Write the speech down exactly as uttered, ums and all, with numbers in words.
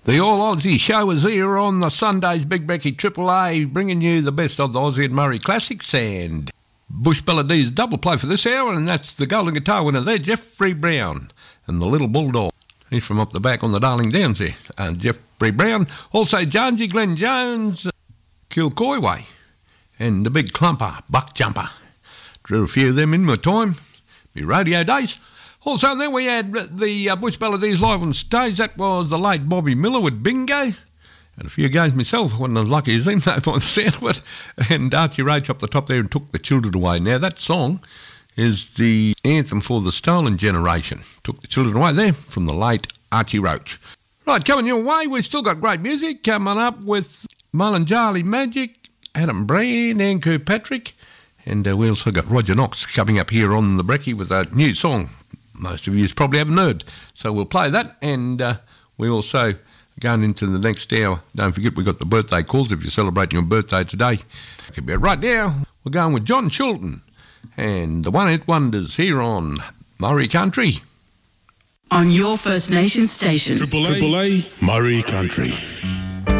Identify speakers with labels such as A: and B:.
A: The All Aussie Show is here on the Sunday's Big Becky Triple A, bringing you the best of the Aussie and Murray Classics, and Bush Balladees double play for this hour, and that's the golden guitar winner there, Jeffrey Brown, and the Little Bulldog. He's from up the back on the Darling Downs there, uh, Jeffrey Brown. Also Jonesy Glenn Jones, Kilcoyway, and the big clumper, Buck Jumper. Drew a few of them in my time, my radio days. Also, then we had the uh, Bush Balladees live on stage. That was the late Bobby Miller with Bingo. And a few games myself. Wasn't as lucky as him, though, by the sound of it. And Archie Roach up the top there and took the children away. Now, that song is the anthem for the stolen generation. Took the children away there from the late Archie Roach. Right, coming your way, we've still got great music. Coming up with Mullen Charlie Magic, Adam Brand, and Kirkpatrick. And uh, we also got Roger Knox coming up here on the Brekkie with a new song. Most of you probably haven't heard. So we'll play that, and uh, we also, going into the next hour, don't forget we've got the birthday calls if you're celebrating your birthday today. Okay, but right now, we're going with John Chilton and the one-hit wonders here on Murray Country.
B: On your First Nation station.
C: Triple A, Triple A Murray Country.